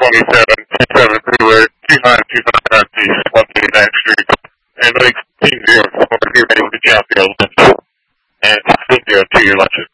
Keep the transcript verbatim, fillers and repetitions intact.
twenty-seven, two seven Freeway, two nine two nine East, one thirty-ninth Street, and like team zero four, get ready with the count zero, and zero two, your lunches.